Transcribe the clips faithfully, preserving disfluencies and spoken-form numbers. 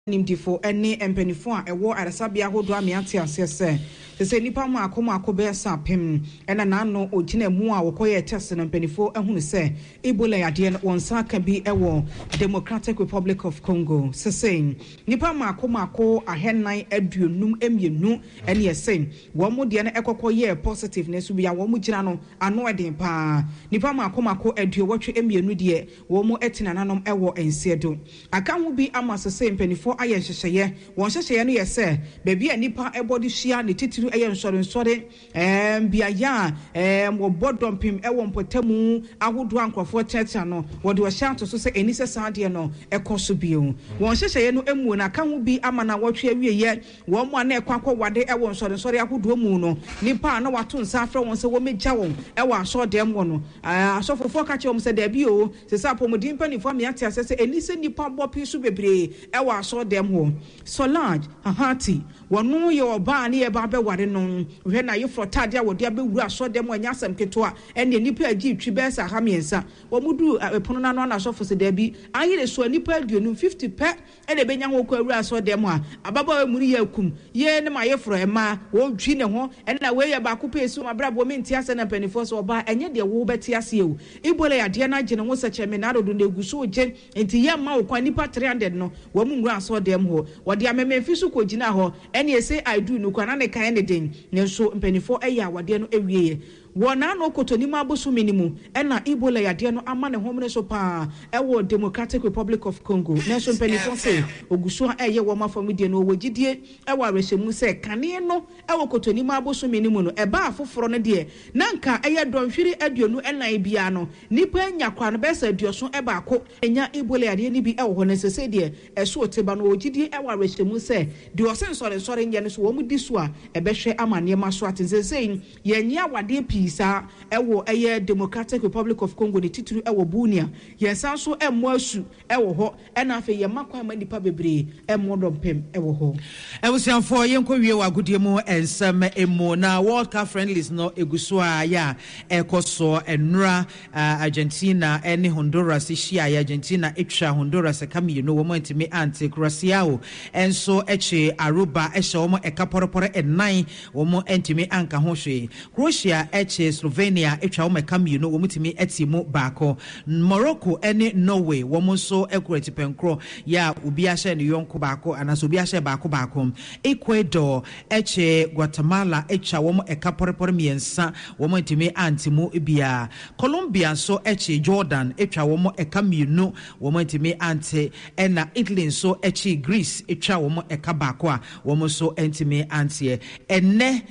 nimdifo ene empenifo a ewo aresabia hodo amiate asese sese nipa mu akoma akobe sapem ena nano ogina mu a wokoye test na empenifo ehunu se Ebola yade wonsa ka bi ewo Democratic Republic of Congo sese nipa mu akoma ako ahennan aduonum emienu ene yesen wo mu de na ekokoye positive na su bia wo mu gina no ano eden pa nipa mu akoma ako aduowotwe emienu de wo mu etina nanom ewo ensiedo aka hu bi ama sese empenifo aye hyehyeye won hyehyeye no yese bebi anipa ebodi hia ne titiru eye nsore nsore em bia ya em wo bodompim ewo mpotamu ahodo ankrofo tete no wo de wo hya to so se enise saade no ekoso bio won hyehyeye no emu na ka hu bi ama na wotwe awieye wo mo na ekwakọ wade ewo nsore nsore ahodo mu no nipa na wato nsa afre won se wo megya won ewo aso dem wo no asofofo ka che won se da bi o se sa pomodin panifo me ate asese enise nipa bopi su bebre ewo aso dem ho Solange Ahati wonu ye oba na ye ba be ware no hwe na ye frotade a wode abewura aso dem anya asem keto a ene nipa agi twi be sa ha miensa wo mudu epono na no na asofo se da bi ayire so nipa aduonu fifty pe ene benya ho ko awura aso dem a ababa muri ye akum ye ne ma ye fro ema wo dwi ne ho ene na we ye ba ko pesu ma brabo menti ase na penifo so oba enye de wo beti ase ewu Ebola ya de na gene ho seche me na do do neguso je enti ye ma wo kwa nipa three hundred no wo mu ngura aso dem ho wode amememfi so ko gina ho ene ese I do no kwa na ne kan ne den ne so mpenifo eya wade no ewieye wona no kotoni ma bosu minimu ena Ebola yade no ama ne homne so pa ewo Democratic Republic of Congo ne so mpenifo se oguso eye wo ma famidie no wogidie ewo arehemu se kane no ewo kotoni ma bosu minimu no eba afoforo no de nanka eye donhwiri aduonu ena bia no nipa anya kwa no besa aduoso eba akọ enya Ebola yade ni bi ewo ho ne sese de eso oteba no wogidie ewo arehemu se de osensore sore nye no so wo mu diso a ebehwe amane ma so atensese yenya wade isa ewo eye Democratic Republic of Congo ne tituru ewo Bunia yensan so emmo asu ewo ho ena afa ye makwa ma nipa bebre emmo dompem ewo ho ewusianfo yenko wie wagudie mu ensem emu na World Cup friendlies no eguso a ya ekoso enura Argentina ene Honduras hia ya Argentina etwa Honduras kamiye no wo ntimi anti Curaçao enso eche Aruba ehye wo ekaporoporo enan wo ntimi anka ho hwe Croatia eche Slovenia etwa wo mekam no wo mutimi etimu baako Morocco ene Norway wo so ekureti penkro ya obi ahye ne yonko baako anaso obi ahye baako baako Ecuador eche Guatemala etwa wo ekaporepore miensa wo ntimi antimu bia Colombia so eche Jordan etwa wo ekam no wo ntimi ante ena Italy so eche Greece etwa wo eka baako a wo so ntimi ante enne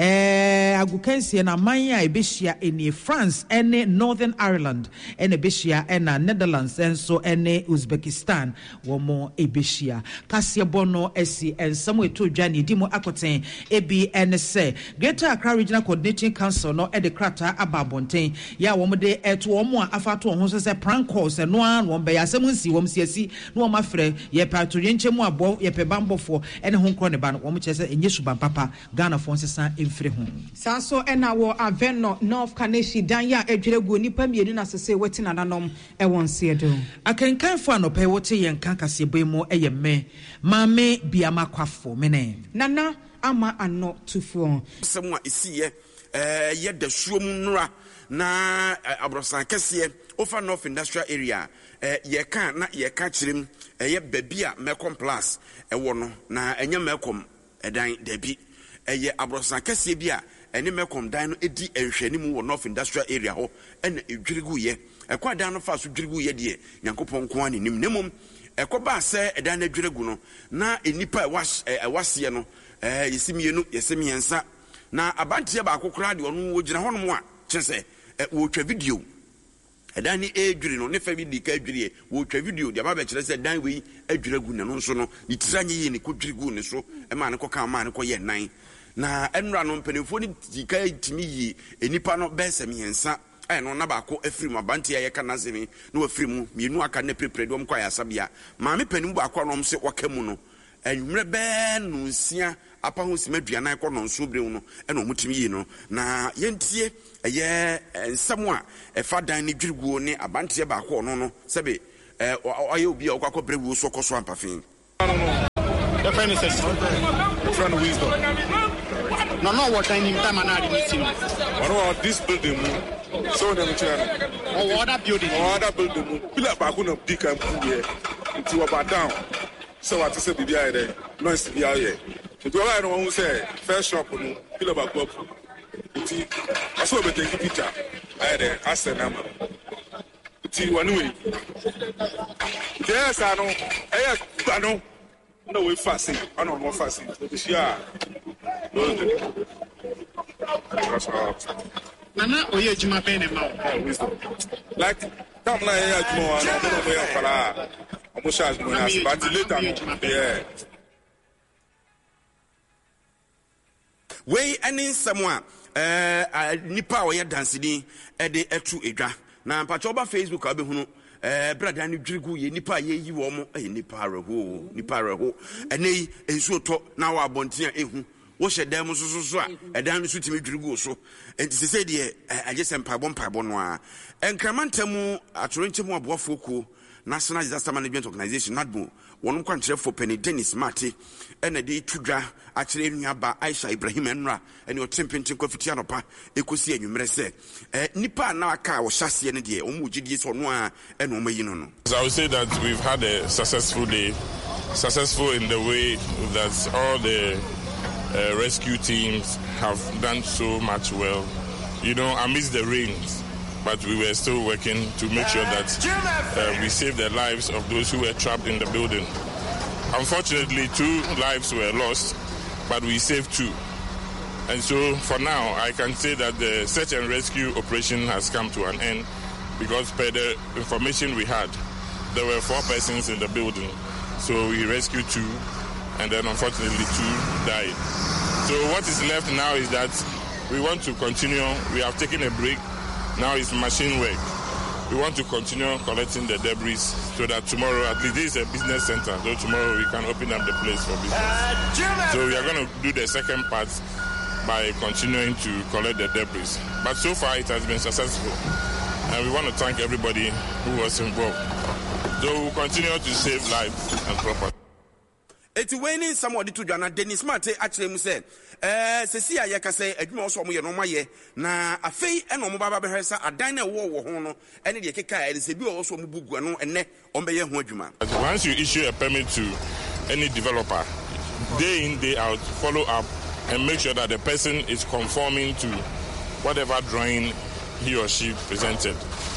eh agukansie na manya ebeshia eni France ene Northern Ireland ene ebeshia ena Netherlands enso ene Uzbekistan womo ebeshia kasie bono esi ensamo eto dwane dimo akoten ebi ene se Greater Accra Regional Coordinating Council no ede krata ababonten ya womo de eto womo afato ho se prankos no an won be yasem nsi wom siasi no wom afre ye pato yenchemu abo ye pebambofo ene ho nkro ne ba no wom chese enye suban papa Ghana fon sesa Sanso ena wo Aveno North Kaneshi danya edweregu nipa mienu na sese wetina nanom e wonse do akenkan fo anope wote yenkan kasebe mu eyeme mame biama kwafo mene nana ama ano tufo semwa isiye eh ye da suom nura na abrosan kese ofa North Industrial Area eh ye kan na ye ka kirem eh ye babia mekom plus e wo no na enya mekom edan dabi eye abrosan kese bia ene mekom dan no edi enhwani mu wo North Industrial Area ho ene edwirigu ye ekwa dan no fa so dwirigu ye de Nyankopon ko ani nim nemom ekoba se edan na dwirigu no na enipa was ewase no eh yesimienu yesimiensa na abantie ba akokora de onu wo gina honom a kyese wo twa video edan ni edwiri no ne fa video ka edwiri wo twa video de aba kyerese dan we edwirigu ne no nso no nitiranye ye ne ko dwirigu ne so e ma ne ko kan ma ne ko ye nan na enra no mpanimfo ni dika timi yi enipa no besem yensa eh no na baako afiri mu abante ya yeka nazemi no afiri mu mienu aka na prepare dom kwa ya sabia ma me panim baako no mse wakamu no enwre be no nsia apa ho simaduana ko no nso bre no e no mutimi yi no na yentie eye nsam a e fa dan ni dwiriguo ne abante baako no no sebe eh oye obi a okwa ko brewu so koso ampafin friend is a friend wisdom. No, no, what time time and I didn't see. What about this building? So them children. Oh, what that building? Oh, that building. Pila bakuna big and pool here. Into about down. So what to say be there? No, it's be out here. The people I don't say first shop no. Pila bakuna. Iti. I saw be take picture. I had a ask the number. Iti one way. Yes, I know. Eh, I know. No, we fasting. I know more fasting. Yeah. That's all. Nana, oh yeah, Juma Penny, wisdom. Like, come now, yeah, Juma, I don't know where I'm para. I'm not sure, but later, yeah. Way any someone, uh, Nipa or dancing, Eddie Etu Edra. Now, Pachoba Facebook, I'll be who. Eh brother ni dwirigu ye nipa ye yi wo mo eh nipa reho nipa reho ene enso to na wa abontia ehu wo hyedam so so so a edan so timi dwirigu so enti se se de agese mpabo mpabo no a enkramantamu atorenchemu aboafo ko National Disaster Management Organization N A D M O wonum kwankyerɛ for Penny Dennis Mate ene de tudwa akyerɛ nuaba Aisha Ibrahim Enra ene otempenten kwafiti anopa ekosi anwumere se eh nipa na aka wo hyase ne de omu gidie so no a ene omayi no no. I would say that we've had a successful day, successful in the way that all the uh, rescue teams have done so much well, you know, amidst the rains. But we were still working to make sure that uh, we saved the lives of those who were trapped in the building. Unfortunately, two lives were lost, but we saved two. And so for now, I can say that the search and rescue operation has come to an end because per the information we had, there were four persons in the building. So we rescued two, and then unfortunately two died. So what is left now is that we want to continue. We have taken a break. Now it's machine work. We want to continue collecting the debris so that tomorrow, at least this is a business center, so tomorrow we can open up the place for business. So we are going to do the second part by continuing to collect the debris. But so far it has been successful. And we want to thank everybody who was involved. So we'll continue to save lives and property. It's when somebody to Jana Dennis Mate actually said, eh, Cecia Yakase, a more so no maye, na a fay and on Baba Hesa, a diner war hono, and the Keka, and the also Mubuguano and ne on Bayer Hojuma. Once you issue a permit to any developer, day in, day out, follow up and make sure that the person is conforming to whatever drawing he or she presented.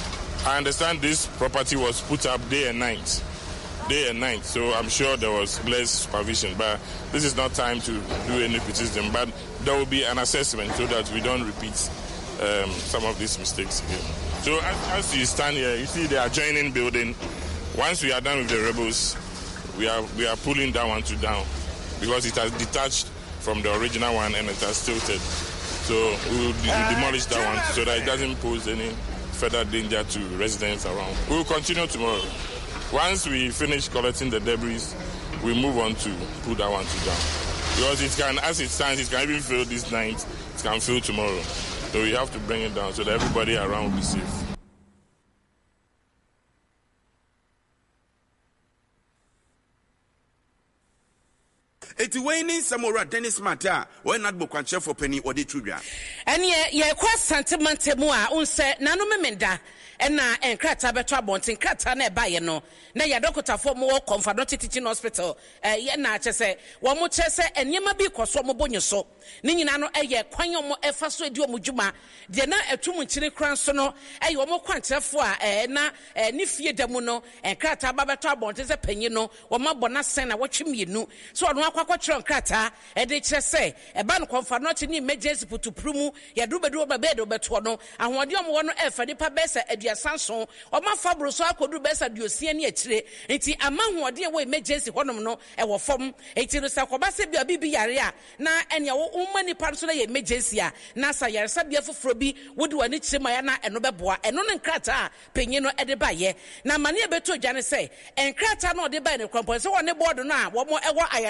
I understand this property was put up day and night. Day and night, so I'm sure there was less supervision, but this is not time to do any criticism, but there will be an assessment so that we don't repeat um, some of these mistakes again. So as, as you stand here, you see the adjoining building. Once we are done with the rebels, we are we are pulling that one to down because it has detached from the original one and it has tilted. So we will de- demolish that one so that it doesn't pose any further danger to residents around. We will continue tomorrow. Once we finish collecting the debris, we move on to put that one to down. Because it can, as it stands, it can even fail this night, it can fail tomorrow. So we have to bring it down so that everybody around will be safe. It's when Samora Dennis Mata, when not book and chef for Penny or the Tudra. And ye, ye, quite sentiment moa, unse, nano memenda. And na and crata better bonting crata ne buy no. Na ya doctor for more comfort teaching hospital. Eh, ye na chese, one more chese, and ye may be consomo bonyo so. Ninano a ye, quanyo mo effaso dio mujuma. Diana a two munchini cransono, a yo mo quanta for eh na eh nifie demuno, and crata babata bontes a penino, or my bonasena watching you know. So I don't quaquatron crata, and they chese, a ban comfort not in emergency put to prumu, ya do bedo bedo betuano, and what you want to effa the pabesa dia sanson o ma fabro so akodu besa diosia ne akire enti ama hoode we emergency honom no e wo fom enti no sakoba se bia bibi yare a na ene wo umani pa so na ye emergency a na sa yare sa bia foforo bi wodi wani chima ya na eno beboa eno ne nkrata penye no e de ba ye na mane e beto dwane se enkrata no de ba ne kwampo se woni board no a wo mo e wo ayare sa bia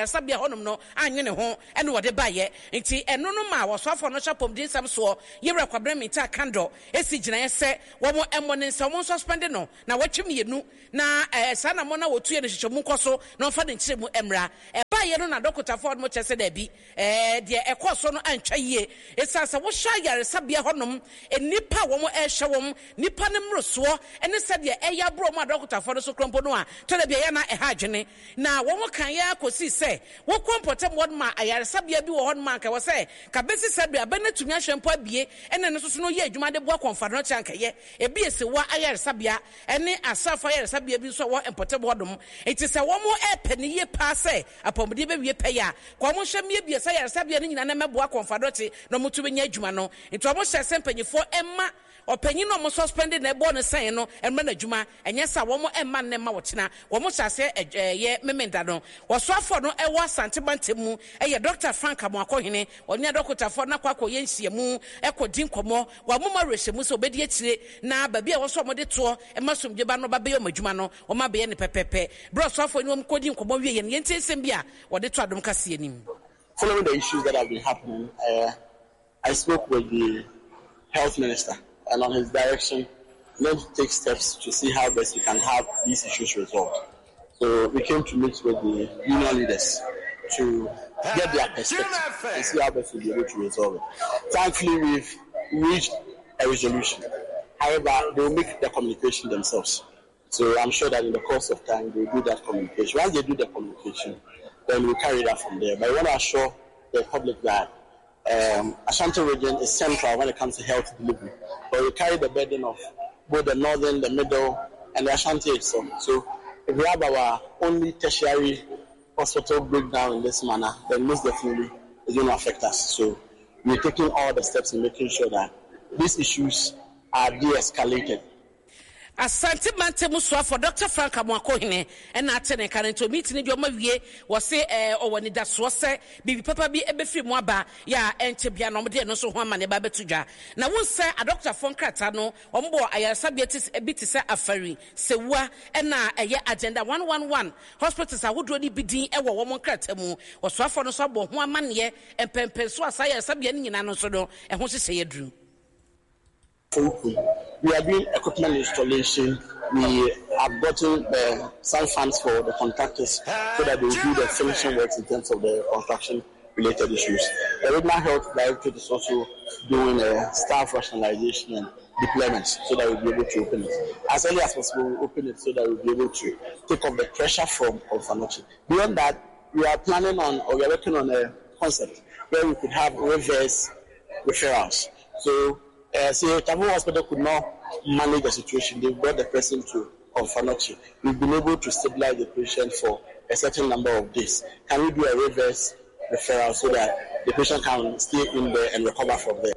honum no anwene ho ene wode baye nti eno no ma wasofo no chapom din sam so yewra kwabre mita kando esi gina yese wo mo emo ne nsa mo suspend no na watwem yenu na eh sa na mo na wotu ye ne hwehwemu koso na fa de nkire mu emra e baye no na Doctor Ford mo chese da bi eh de ekoso no antwa yie esa sa wo hwa yare sabia honum enipa wo mo e hwe wo nipa ne mroso ene se de eya bro mo Doctor Ford so krompo no a to da bia na e ha adwene na wo mo kan ya kosi se wo kompotem wod ma ayare sabia bi wo honum anka wo se ka besi sabia ba na tumi ahwempo abie ene ne so no ye adwuma de boa konfa no chanka ye ebi ese wa ayare sabia ene asafa ayare sabia bi so wo empotem wodum enti se wo mo e paniye pa se apomde be wie peya kwa mo hwemie bi ese ayare sabia ne nyina na meboa konfa dote no mutumi nya adwuma no enti wo mo hye sempanyifo emma opanyin no mo suspend na ebo no sen no emma na adwuma enye sa wo mo emma ne ma wotena wo mo hyase ye memenda no wo so afọ no e wa santebante mu eye Doctor Frank Amoakohene onya Doctor Ford na kwakọ ye nhyiamu e kodin komo wa mo ma rehemu so obedi akire na ba bia wo so mo de to e masomdwe ba no ba be yo madwuma no wo ma be ye ne pepepe bro so afọ ni wo kodin komo wie ye ne ntensem bia wo de to adom kase anim. Following the issues that have been happening, uh, I spoke with the health minister, and on his direction, we need to take steps to see how best we can have these issues resolved. So we came to meet with the union leaders to get their perspective and see how best we'll be able to resolve it. Thankfully, we've reached a resolution. However, they will make the communication themselves. So I'm sure that in the course of time, they will do that communication. Once they do the communication, then we'll carry that from there. But I want to assure the public that um, Ashanti region is central when it comes to health delivery. But we carry the burden of both the northern, the middle, and the Ashanti itself. So if we have our only tertiary hospital breakdown in this manner, then most definitely it's going to affect us. So we're taking all the steps in making sure that these issues are de-escalated. Asante mante muswa for Doctor Frank Amoakohene and atene kanento meeting bi o mawie wo se eh owani da so se bibi papa bi ebefiri mu aba ya ente bia no de no so ho ama ne ba betudwa na won se a Doctor Fonkrata no ombo ayarsa bietis ebiti se afari sewa na eye agenda one one one hospitals awodo ni bidin e wo wo monkrata mu wo so afo no so bo ho ama ne empempen so asaya sabia ni nyina no so do e ho sese yedru. We are doing equipment installation. We have gotten uh, some funds for the contractors so that they will do the finishing works in terms of the construction-related issues. The Regional Health Directorate is also doing uh, staff rationalization and deployment so that we'll be able to open it. As early as possible, we'll open it so that we'll be able to take off the pressure from Confanochi. Beyond that, we are planning on, or we are working on a concept where we could have reverse referrals. So, Uh, so Tamu Hospital could not manage the situation. They brought the person to Confanochi. We've been able to stabilize the patient for a certain number of days. Can we do a reverse referral so that the patient can stay in there and recover from there?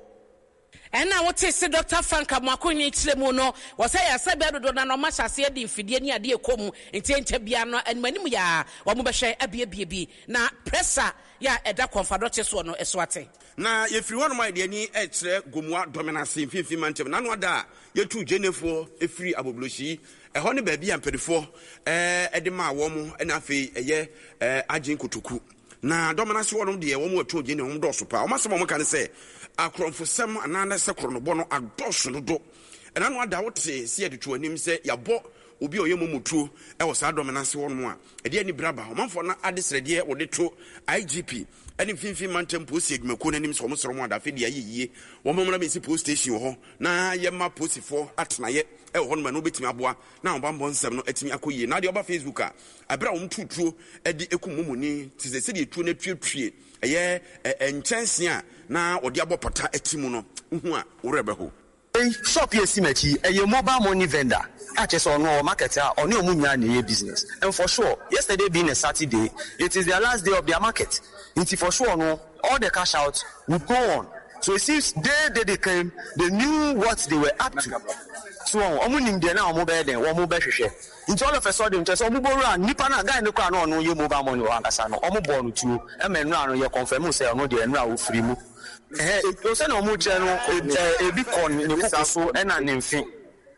And now what is Doctor Frank Amoakohene Chilemono was I a Sabado Dona no Massa di Fidiania di Comu in Tientabiano and Manimuya or Mubasha Abiabi na pressa ya eda Confanochi one Eswate. Na if you want my dear ni etre gumwa dominance in fifty mantem na no da ye two jenefo e free abobloshi e ho ne ba bia mpedefo eh e de ma wo mo na afei eye eh agin kotoku na dominance one de wo mo two jene ho do so pa o maso mo kan se akromfosem anana se kronobo no adoso no do ena no ada wote se ye de two anim se yabo obi oyɛ momutuo e wo sa dominance one mo a e de ani braba ho manfo na adesrede wo de to I G P ani finfin mantem post edwumako nanim so mo soro mo ada fe de ayeye wo momra me si post station ho na ye ma post fo atena ye e ho no ma no betimi aboa na wo bambo nsem no atimi akoyie na de oba Facebook a abra wo mtutuo e de ekumumuni ti se se de tuo na tuetue eye enchanse a na wo de abopota atimu no hu a wo rebe ho shop here simachi a mobile money vendor. Actually, on no market or no money business. And for sure, yesterday being a Saturday, it is their last day of their market. It's for sure no, all the cash out will go on. So it seems day they, they came, they knew what they were up to. So omunim de na mobile den wo mobile hwehwe. Into all of a sudden just omo borua nipa na guy no kwa no no ye mobile money wa nkasa no omo bo no tuo e me nra no ye confirm say no de nra wo free mu. Eh, o se na omo che no e bi kon ne kuku so e na ne mfin.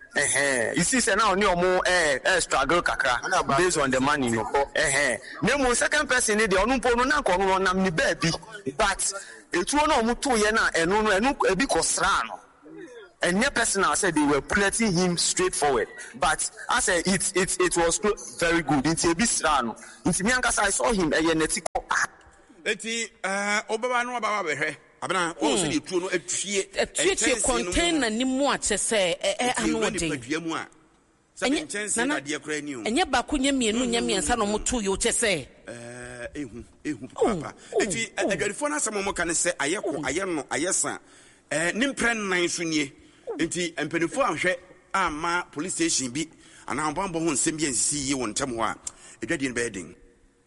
Eh, you see, say now no more eh eh struggle kakra based on the money, no. Eh, no second person need the onumpo no na ko no nam ni baby, but it won no mutu ye na eno no eno e bi kosra no. And your person I said they were letting him straight forward, but I said it it it was very good. Into a bit strano. Into me I saw him a netiko. Eti uh obaba no baba behwe. Abena o se de tuo no atwie atwie container ni mu a chese eh anu de mu a sabe chance na de kra ni o enye ba ko nya mienu nya miensa no moto yo chese eh ehu ehu papa eti adwarifo na asem mo kan se ayeko ayeno ayesa eh nimpren nan so nie enti empenifo ahwe ama police station bi ana ambambo ho nsem bi ansisi yi won tem ho a edwade no be den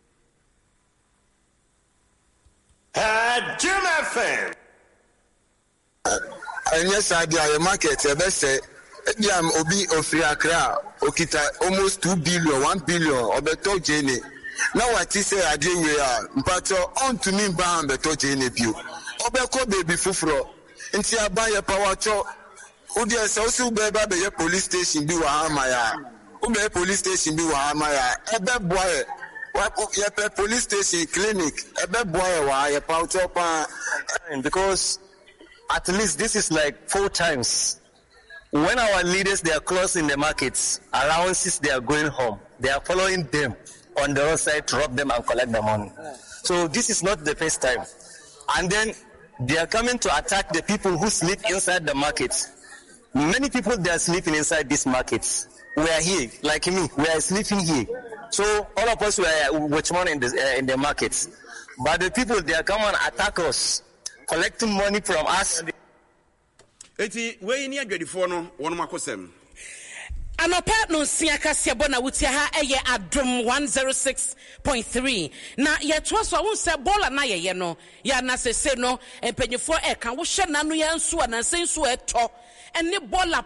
Uh, Jim F M. And yes, I do. I market. I best say, I'm Obi of Free Accra. Okita almost two billion, one billion. Obeto Jene. Now what he say I do we are. But on to me, bam, beto Jene view. Obeko baby fufro. Inti I buy a power cho. Udi a sauce beba be a police station be wahamaya. Ube police station be wahamaya. Ebe boy. What police station clinic because at least this is like four times when our leaders they are closing the markets allowances they are going home, they are following them on the roadside to rob them and collect the money. So this is not the first time, and then they are coming to attack the people who sleep inside the markets. Many people they are sleeping inside these markets. We are here, like me, we are sleeping here. So all of us were watchmen in the uh, in the markets, but the people they are coming and attack us, collecting money from us. Eti we ni adwadifo no wono makosem. Anopa no siaka se bona wutia ha eye adom one oh six point three na ye to so won se bola na ye no ya na se se no empanyefo e kan wo hye na no ya nsu na sensu eto ene bola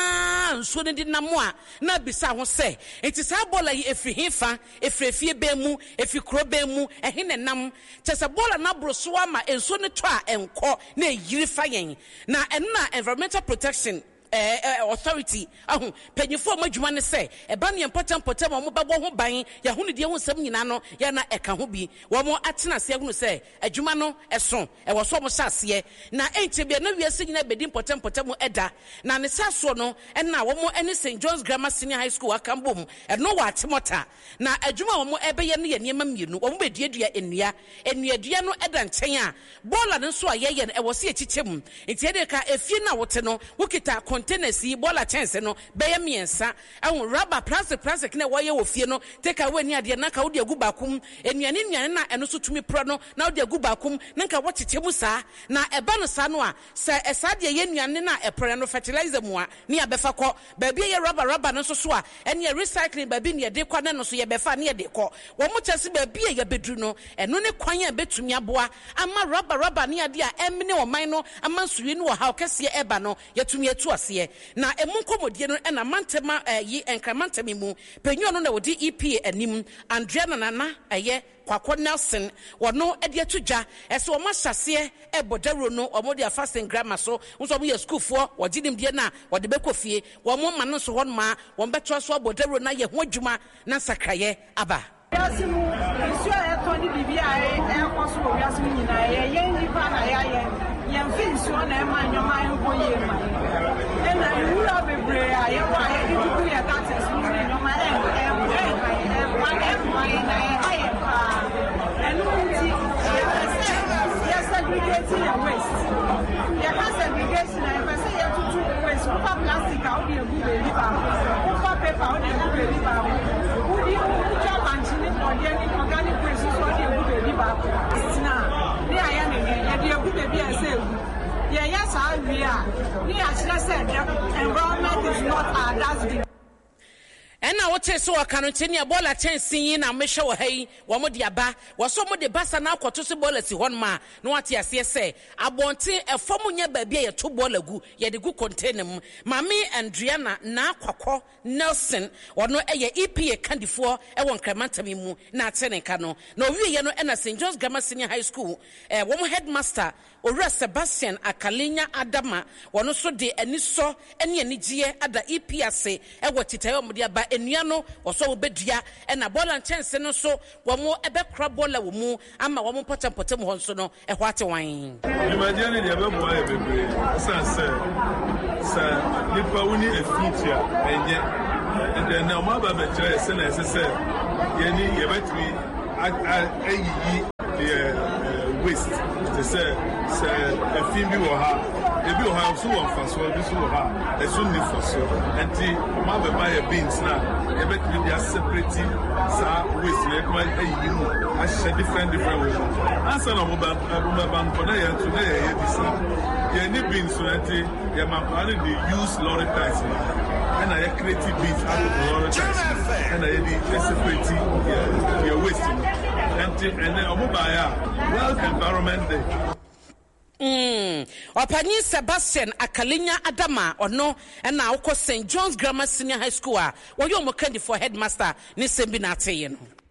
pa nso ne di namo a na bisa ho se enti sa bola yi efri hefa efri fie be mu efri kro be mu ehe ne nam tese bola na broso ama enso ne to a enko na yiri fa yen na enna environmental protection Uh, uh, authority ahun penyifo madwuma ne se eba ne important important mo babo ho ban ya hu ne de ho nsam nyina no ya na eka ho bi wo mo atena se hunu se adwuma no eso e wo so mo hyase na enti bia na wiase nyina bedi important important mo eda na ne saso no e na wo mo ene Saint John's Grammar Senior High School akambom e no wa atemota na adwuma wo mo ebe ye ne ye niema mienu wo mo beduadua enua enuadua no eda nchen a bola no so aye ye e wo se echichemu enti e de ka efie na wote no wokita Tennessee bola chance no beye miensa ehun rubber plastic plastic na woye wo fie no take away ni ade na ka wo de agu bakum enuane nuane na eno so tumi pro no na wo de agu bakum na nka wo chichemu saa na eba no saa no a se esa de ye nuane na epre no fertilizer mu a ni abefa kɔ ba bi ye rubber rubber no so so a ene recycling ba bi ne de kɔ na no so ye befa ne de kɔ wo mo chese ba bi ye bedru no eno ne kwan a betumi aboa ama rubber rubber ne ade a emne wo man no ama suye no wo ha okese eba no yetumi etu ase na emu nkomodie no na mantema yi enkamantemi mu penyo no na wodi E P A anim Andrea na nana eye Kwakwa Nelson wono ede atudwa ese wo mahyase e bodaro no wo de fasting grammar so nso mo ye school fo wo gidim die na wo de bekofie wo mo ma no so hon ma wo beto so bodaro na ye ho adwuma na sakraye aba yasimu isu e to ni bibia e e koso wo yasimu nyina ye ye nipa na ya ye ye mfi isu na e ma nyoma e ho ye ma e na yura bebre a ye wa ye di ku ya ka se su ni nyoma e e e e wa e wa e na e ha ye pa enu nti ye segregating your waste ye ka segregation e be say ye tutu waste o pa plastic a o di egu be riba o pa paper o di egu be riba o di o ja manchini organic organic waste so di egu be riba na ni aya ne ye di egu be bi e say yeah, yes, I we are. We actually said the environment is not our dustbin. ena wote so wakanonte ne bola chansi yin na mehwe wo hai wo mo de aba wo so mo de basa na akoto so bola si hon ma no ate ase se abonte efom nya ba bia ye to bola gu ye de gu container mu mami Andriana na akwakọ Nelson wono eye E P A candifo e won Kremantami mu na atenenka no na owie ye no ena Saint John's Grammar Senior High School eh wo headmaster Owura Sebastian Akalinya Adama wono so de aniso ene anigye ada E P A se e wo titayo mo de aba enua no wo so wo bedua e na bola chance no so wo mo ebe kra bola wo mu ama wo mo potempotem ho so no e ho ate wan imagine de ebe boa e bebre san se sa nipa woni afitia enye and then na ma ba be tire se na se se ye ni ye betwi ayi the waste to say say afim bi wo ha ebi wo ha so wo faso bi so wo ha e so ni faso enti ma be buy beans na e bet me dia separate sa waste le kuma ayi mu a share different different ways answer na mo ba mo ba ko na ya to na ya bisa ye ni beans so enti ye ma plan the use lorry tax and I create beans out of lorry tax and I dey separate your waste and then omobaya World Environment Day. Mm. Opani Sebastian Akalinya Adama ono na ukọ Saint John's Grammar Senior High School a wo yo mo kandi for headmaster ni sembi na ate ye no.